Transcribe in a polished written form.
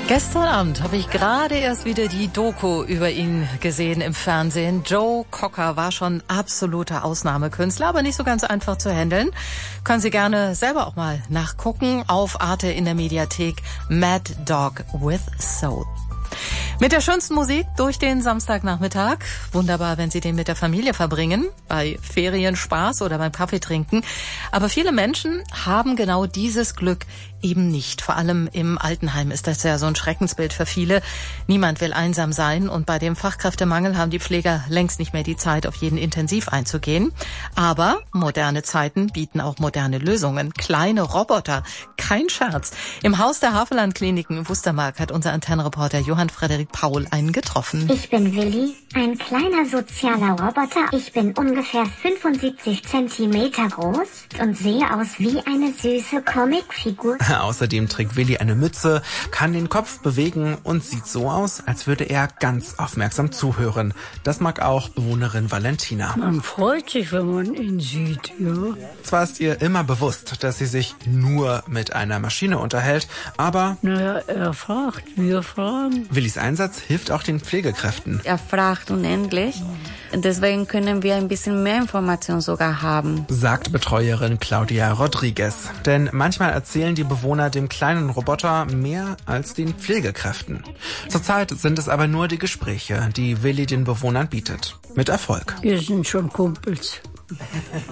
Gestern Abend habe ich gerade erst wieder die Doku über ihn gesehen im Fernsehen. Joe Cocker war schon absoluter Ausnahmekünstler, aber nicht so ganz einfach zu handeln. Können Sie gerne selber auch mal nachgucken auf Arte in der Mediathek. Mad Dog with Soul. Mit der schönsten Musik durch den Samstagnachmittag. Wunderbar, wenn Sie den mit der Familie verbringen, bei Ferienspaß oder beim Kaffeetrinken. Aber viele Menschen haben genau dieses Glück eben nicht. Vor allem im Altenheim ist das ja so ein Schreckensbild für viele. Niemand will einsam sein und bei dem Fachkräftemangel haben die Pfleger längst nicht mehr die Zeit, auf jeden intensiv einzugehen. Aber moderne Zeiten bieten auch moderne Lösungen. Kleine Roboter, kein Scherz. Im Haus der Havelland-Kliniken in Wustermark hat unser Antennenreporter Johann Frederik Paul einen getroffen. Ich bin Willi, ein kleiner sozialer Roboter. Ich bin ungefähr 75 Zentimeter groß und sehe aus wie eine süße Comicfigur. Außerdem trägt Willi eine Mütze, kann den Kopf bewegen und sieht so aus, als würde er ganz aufmerksam zuhören. Das mag auch Bewohnerin Valentina. Man freut sich, wenn man ihn sieht, ja. Zwar ist ihr immer bewusst, dass sie sich nur mit einer Maschine unterhält, aber... Naja, er fragt, wir fragen. Willis Einsatz hilft auch den Pflegekräften. Er fragt unendlich. Deswegen können wir ein bisschen mehr Informationen sogar haben, sagt Betreuerin Claudia Rodriguez. Denn manchmal erzählen die Bewohner dem kleinen Roboter mehr als den Pflegekräften. Zurzeit sind es aber nur die Gespräche, die Willi den Bewohnern bietet. Mit Erfolg. Wir sind schon Kumpels.